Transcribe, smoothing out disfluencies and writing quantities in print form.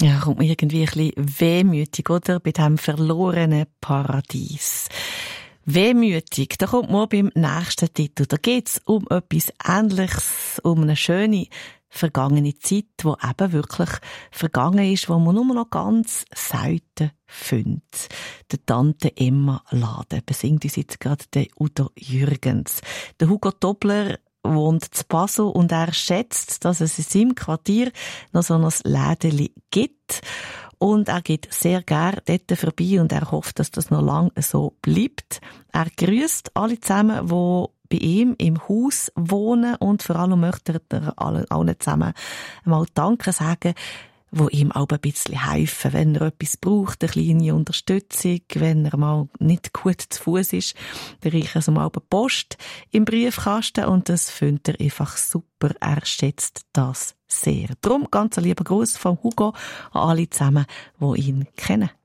Ja, kommt mir irgendwie ein bisschen wehmütig, oder? Bei diesem verlorenen Paradies. Wehmütig, da kommt man beim nächsten Titel. Da geht's um etwas Ähnliches, um eine schöne vergangene Zeit, die eben wirklich vergangen ist, wo man nur noch ganz selten findet. Der Tante Emma Laden besingt uns jetzt gerade der Udo Jürgens. Der Hugo Tobler wohnt zu Basel und er schätzt, dass es in seinem Quartier noch so ein Lädeli gibt. Und er geht sehr gerne dort vorbei und er hofft, dass das noch lange so bleibt. Er grüßt alle zusammen, die bei ihm im Haus wohnen und vor allem möchte er allen zusammen mal Danke sagen, wo ihm auch ein bisschen helfen, wenn er etwas braucht, eine kleine Unterstützung, wenn er mal nicht gut zu Fuß ist, dann reichen sie mal Post im Briefkasten und das findet er einfach super. Er schätzt das sehr. Darum ganz ein lieber Gruß von Hugo an alle zusammen, die ihn kennen.